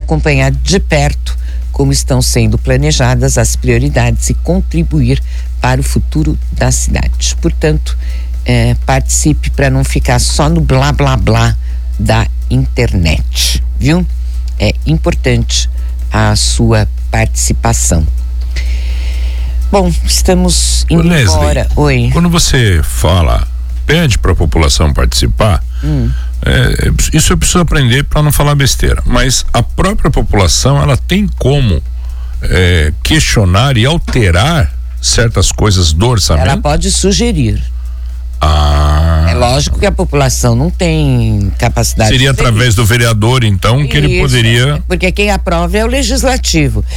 acompanhar de perto como estão sendo planejadas as prioridades e contribuir para o futuro da cidade. Portanto, participe para não ficar só no blá blá blá da internet, viu? É importante a sua participação. Bom, estamos indo embora. Leslie, Oi. Quando você pede para a população participar, isso eu preciso aprender para não falar besteira, mas a própria população, ela tem como questionar e alterar certas coisas do orçamento? Ela pode sugerir. É lógico que a população não tem capacidade. Seria através do vereador, então, que ele poderia. Porque quem aprova é o legislativo.